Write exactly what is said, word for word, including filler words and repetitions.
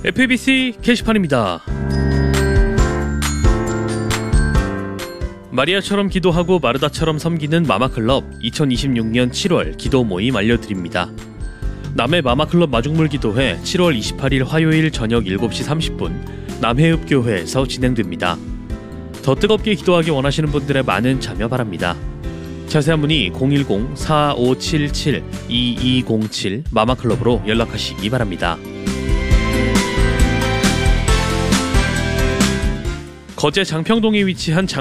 에프에이비씨 게시판입니다. 마리아처럼 기도하고 마르다처럼 섬기는 마마클럽 이천이십육 년 칠월 기도 모임 알려드립니다. 남해 마마클럽 마중물 기도회 칠월 이십팔일 화요일 저녁 일곱 시 삼십 분 남해읍교회에서 진행됩니다. 더 뜨겁게 기도하기 원하시는 분들의 많은 참여 바랍니다. 자세한 문의 공일공 사오칠칠 이이공칠 마마클럽으로 연락하시기 바랍니다. 거제 장평동에 위치한 장